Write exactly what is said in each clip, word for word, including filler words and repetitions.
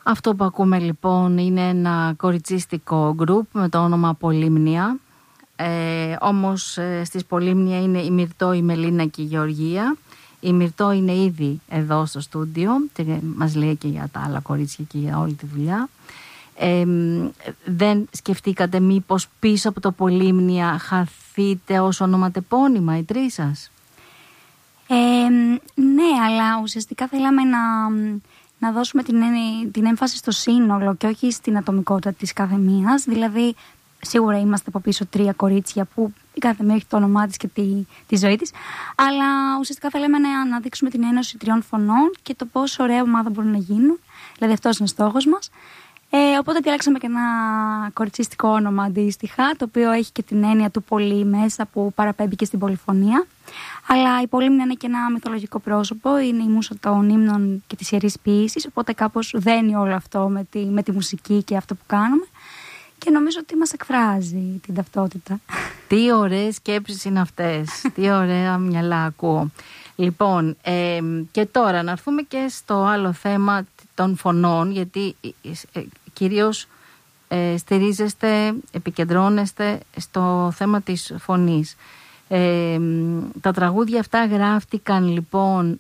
Αυτό που ακούμε λοιπόν είναι ένα κοριτσίστικο γκρουπ με το όνομα Πολύμνια. Ε, όμως ε, στις Πολύμνια είναι η Μυρτώ, η Μελίνα και η Γεωργία. Η Μυρτώ είναι ήδη εδώ στο στούντιο και μας λέει και για τα άλλα κορίτσια και για όλη τη δουλειά. Ε, δεν σκεφτήκατε μήπως πίσω από το Πολύμνια χαθείτε ως ονοματεπώνυμα οι τρεις σας? Ε, ναι, αλλά ουσιαστικά θέλαμε να, να δώσουμε την, την έμφαση στο σύνολο και όχι στην ατομικότητα της κάθε μίας. Δηλαδή, σίγουρα είμαστε από πίσω τρία κορίτσια που η κάθε μία έχει το όνομά της και τη, τη ζωή της, αλλά ουσιαστικά θέλαμε να αναδείξουμε την ένωση τριών φωνών και το πόσο ωραία ομάδα μπορούν να γίνουν. Δηλαδή, αυτός είναι ο στόχος μας. Ε, οπότε διάλεξαμε και ένα κοριτσίστικο όνομα αντίστοιχα, το οποίο έχει και την έννοια του πολύ μέσα που παραπέμπει και στην πολυφωνία. Αλλά η Πολύμνια είναι και ένα μυθολογικό πρόσωπο, είναι η μούσα των ύμνων και της ιερής ποίησης, οπότε κάπως δένει όλο αυτό με τη, με τη μουσική και αυτό που κάνουμε. Και νομίζω ότι μας εκφράζει την ταυτότητα. Τι ωραίες σκέψεις είναι αυτές, τι ωραία μυαλά ακούω. Λοιπόν, ε, και τώρα να έρθουμε και στο άλλο θέμα των φωνών, γιατί ε, κυρίως ε, στηρίζεστε, επικεντρώνεστε στο θέμα της φωνής. Ε, τα τραγούδια αυτά γράφτηκαν λοιπόν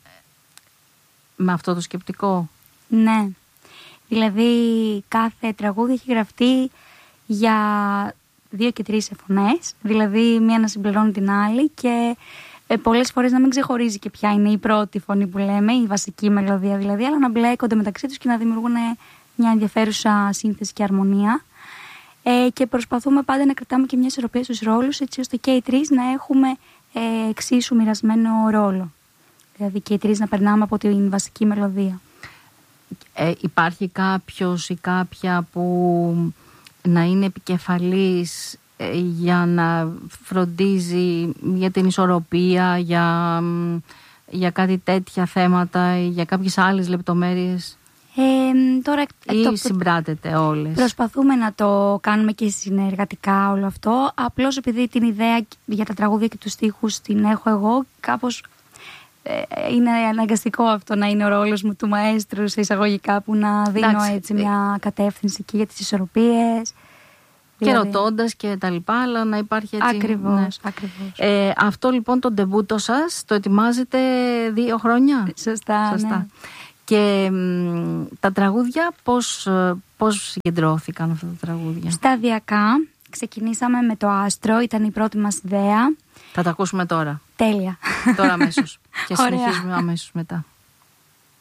με αυτό το σκεπτικό? Ναι, δηλαδή κάθε τραγούδι έχει γραφτεί για δύο και τρεις φωνές, δηλαδή μία να συμπληρώνει την άλλη και ε, πολλές φορές να μην ξεχωρίζει και ποια είναι η πρώτη φωνή που λέμε, η βασική μελωδία δηλαδή, αλλά να μπλέκονται μεταξύ τους και να δημιουργούν μια ενδιαφέρουσα σύνθεση και αρμονία. Ε, και προσπαθούμε πάντα να κρατάμε και μια ισορροπία στους ρόλους, έτσι ώστε και οι τρεις να έχουμε ε, εξίσου μοιρασμένο ρόλο. Δηλαδή και οι τρεις να περνάμε από την βασική μελωδία. Ε, υπάρχει κάποιος ή κάποια που να είναι επικεφαλής ε, για να φροντίζει για την ισορροπία, για, για κάτι τέτοια θέματα, για κάποιες άλλες λεπτομέρειες? Ε, τώρα, ή το, συμπράτετε όλες? Προσπαθούμε να το κάνουμε και συνεργατικά όλο αυτό. Απλώς επειδή την ιδέα για τα τραγούδια και τους στίχους την έχω εγώ, κάπως ε, είναι αναγκαστικό αυτό να είναι ο ρόλος μου του μαέστρου σε εισαγωγικά, που να δίνω Εντάξει, έτσι μια κατεύθυνση και για τις ισορροπίες. Και δηλαδή ρωτώντας και τα λοιπά, αλλά να υπάρχει έτσι. Ακριβώς, ναι. ακριβώς. Ε, αυτό λοιπόν το ντεμπούτο σας το ετοιμάζετε δύο χρόνια? Σωστά, Σωστά. ναι. Και μ, τα τραγούδια πώς, πώς συγκεντρώθηκαν αυτά τα τραγούδια? Σταδιακά. Ξεκινήσαμε με το Άστρο, ήταν η πρώτη μας ιδέα. Θα τα ακούσουμε τώρα. Τέλεια. Τώρα αμέσως. Και Ωραία. συνεχίζουμε αμέσως μετά.